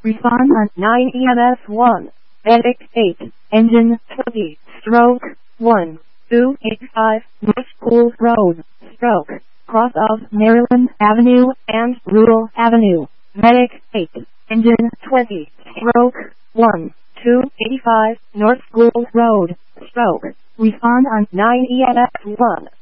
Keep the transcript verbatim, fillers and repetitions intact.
Respond on nine E M S one. Medic eight. Engine twenty. Stroke one. two eighty-five North School Road. Stroke. Cross of Maryland Avenue and Rural Avenue. Medic eight. Engine twenty. Stroke one. two eighty-five North School Road. Stroke. Respond on nine E M S one.